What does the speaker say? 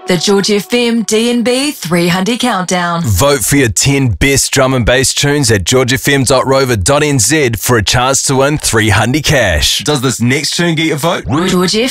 The George FM DNB 300 Countdown. Vote for your 10 best drum and bass tunes at georgefm.rover.nz for a chance to win 300 cash. Does this next tune get your vote? George FM.